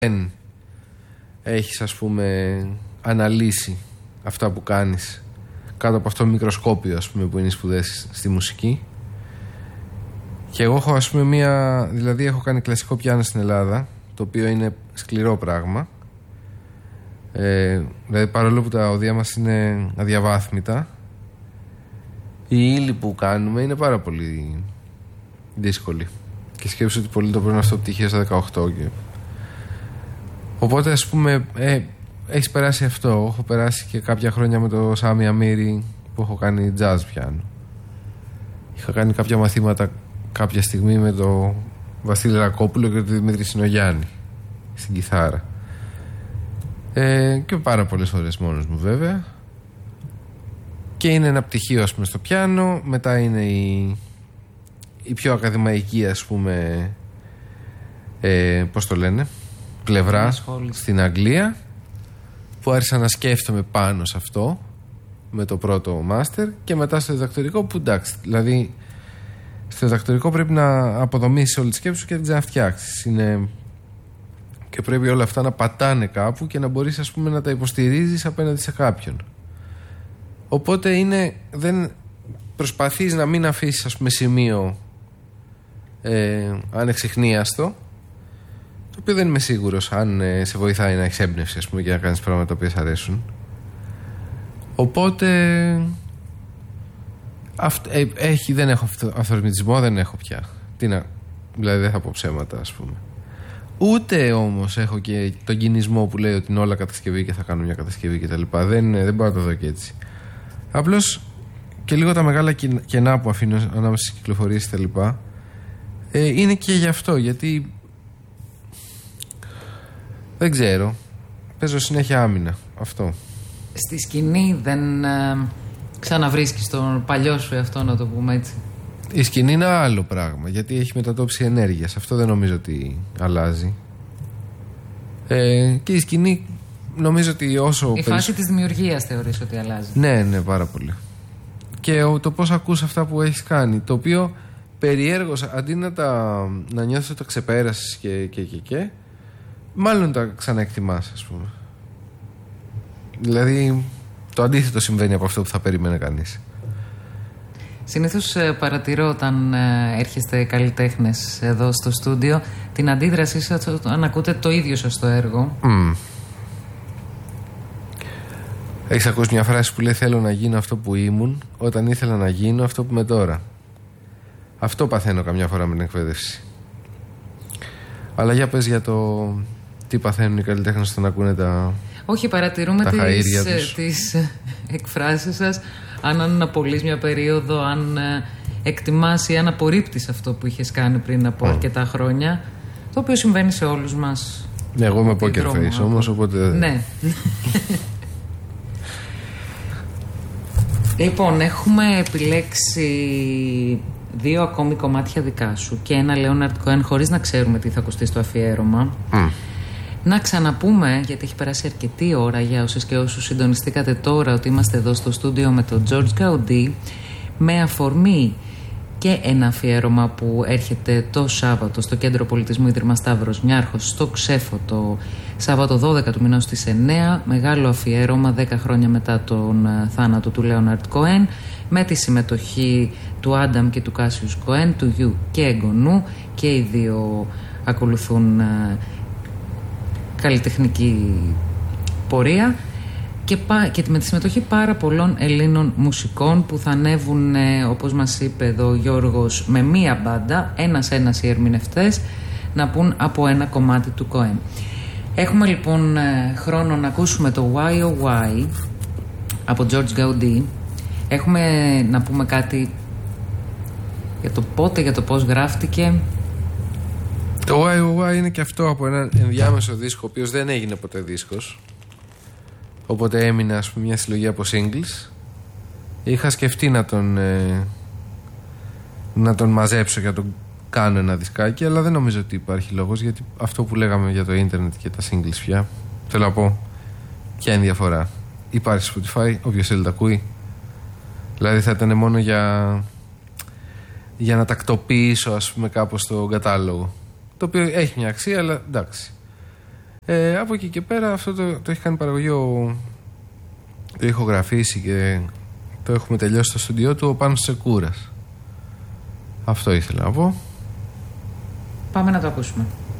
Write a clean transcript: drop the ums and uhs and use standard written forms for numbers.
δεν έχεις, ας πούμε, αναλύσει αυτά που κάνεις κάτω από αυτό το μικροσκόπιο, ας πούμε, που είναι οι σπουδές στη μουσική. Και εγώ έχω, ας πούμε, δηλαδή έχω κάνει κλασικό πιάνο στην Ελλάδα, το οποίο είναι σκληρό πράγμα. Δηλαδή παρόλο που τα οδεία μας είναι αδιαβάθμιτα, η ύλη που κάνουμε είναι πάρα πολύ δύσκολη. Και σκέψου ότι πολλοί το παίρνουν αυτό πτυχίο στα 18 και... Οπότε, ας πούμε, έχεις περάσει αυτό. Έχω περάσει και κάποια χρόνια με το Σάμι Αμίρη που έχω κάνει jazz πιάνο. Είχα κάνει κάποια μαθήματα κάποια στιγμή με το Βασίλη Ρακόπουλο και τον Δημήτρη Συνογιάννη στην κιθάρα. Και πάρα πολλές ώρες μόνος μου, βέβαια. Και είναι ένα πτυχίο, ας πούμε, στο πιάνο. Μετά είναι η πιο ακαδημαϊκή, ας πούμε, πώς το λένε, πλευρά στην Αγγλία, που άρχισα να σκέφτομαι πάνω σε αυτό με το πρώτο μάστερ. Και μετά στο διδακτορικό, που εντάξει, δηλαδή στο διδακτορικό πρέπει να αποδομήσεις όλη τη σκέψη σου και να την ξαναφτιάξεις. Και πρέπει όλα αυτά να πατάνε κάπου και να μπορείς, ας πούμε, να τα υποστηρίζεις απέναντι σε κάποιον. Οπότε δεν προσπαθείς να μην αφήσεις, ας πούμε, σημείο ανεξιχνίαστο, το οποίο δεν είμαι σίγουρος αν σε βοηθάει να έχεις έμπνευση, ας πούμε, και να κάνεις πράγματα που σ' αρέσουν. Οπότε δεν έχω αυθορμητισμό, δεν έχω πια. Δηλαδή δεν θα πω ψέματα, ας πούμε. Ούτε όμως έχω και τον κινησμό που λέει ότι είναι όλα κατασκευή και θα κάνω μια κατασκευή κτλ. Δεν μπορώ να το δω και έτσι. Απλώς και λίγο τα μεγάλα κενά που αφήνω ανάμεσα στις κυκλοφορίες κτλ. Είναι και γι' αυτό, γιατί δεν ξέρω. Παίζω συνέχεια άμυνα. Αυτό. Στη σκηνή δεν ξαναβρίσκεις τον παλιό σου εαυτό, να το πούμε έτσι? Η σκηνή είναι άλλο πράγμα, γιατί έχει μετατόπιση ενέργειας. Αυτό δεν νομίζω ότι αλλάζει. Και η σκηνή νομίζω ότι όσο... Η φάση της δημιουργίας θεωρείς ότι αλλάζει? Ναι, πάρα πολύ. Και το πώς ακούς αυτά που έχεις κάνει, το οποίο περιέργως, αντί να νιώθεις ότι τα ξεπέρασες και μάλλον τα ξαναεκτιμάς, ας πούμε. Δηλαδή το αντίθετο συμβαίνει από αυτό που θα περίμενε κανείς. Συνήθως παρατηρώ όταν έρχεστε καλλιτέχνες εδώ στο στούντιο την αντίδρασή σας όταν ακούτε το ίδιο σας το έργο. Έχεις ακούσει μια φράση που λέει «Θέλω να γίνω αυτό που ήμουν όταν ήθελα να γίνω αυτό που είμαι τώρα». Αυτό παθαίνω καμιά φορά με την εκπαίδευση. Αλλά για πες για το τι παθαίνουν οι καλλιτέχνες όταν ακούνε τα... Όχι, παρατηρούμε τις εκφράσεις σας. Αν αναπολύεις μια περίοδο, αν εκτιμάς ή αν απορρίπτεις αυτό που είχες κάνει πριν από αρκετά χρόνια, το οποίο συμβαίνει σε όλους μας. Ναι, εγώ είμαι poker face όμως, οπότε... Ναι. Λοιπόν, έχουμε επιλέξει 2 ακόμη κομμάτια δικά σου και ένα Leonard Cohen, χωρίς να ξέρουμε τι θα ακουστεί στο αφιέρωμα. Να ξαναπούμε, γιατί έχει περάσει αρκετή ώρα για όσες και όσους συντονιστήκατε τώρα, ότι είμαστε εδώ στο στούντιο με τον George Gaudi, με αφορμή και ένα αφιέρωμα που έρχεται το Σάββατο στο Κέντρο Πολιτισμού Ίδρυμα Σταύρος Νιάρχος, στο Ξέφο, το Σάββατο 12 του μηνός στις 9. Μεγάλο αφιέρωμα 10 χρόνια μετά τον θάνατο του Leonard Cohen, με τη συμμετοχή του Άνταμ και του Κάσιους Cohen, του γιου και εγγονού, και οι δύο ακολουθούν καλλιτεχνική πορεία, και με τη συμμετοχή πάρα πολλών Ελλήνων μουσικών που θα ανέβουν, όπως μας είπε εδώ ο Γιώργος, με μία μπάντα, ένας οι ερμηνευτές, να πούν από ένα κομμάτι του Cohen. Έχουμε λοιπόν χρόνο να ακούσουμε το Why Oh Why από George Gaudi. Έχουμε να πούμε κάτι για το πότε, για το πώς γράφτηκε. Το Why Oh Why είναι και αυτό από έναν ενδιάμεσο δίσκο, ο οποίος δεν έγινε ποτέ δίσκος. Οπότε έμεινε, ας πούμε, μια συλλογή από singles. Είχα σκεφτεί να τον μαζέψω και να τον κάνω ένα δισκάκι, αλλά δεν νομίζω ότι υπάρχει λόγος, γιατί αυτό που λέγαμε για το ίντερνετ και τα singles πια, θέλω να πω, ποια είναι η διαφορά? Υπάρχει Spotify, όποιος θέλει τα ακούει. Δηλαδή θα ήταν μόνο για να τακτοποιήσω, ας πούμε, κάπως το κατάλογο, το οποίο έχει μια αξία, αλλά εντάξει. Από εκεί και πέρα αυτό το έχει κάνει παραγωγή, το ηχογραφήσει και το έχουμε τελειώσει στο στούντιό του ο Πάνος Τσεκούρας. Αυτό ήθελα να πω. Πάμε να το ακούσουμε.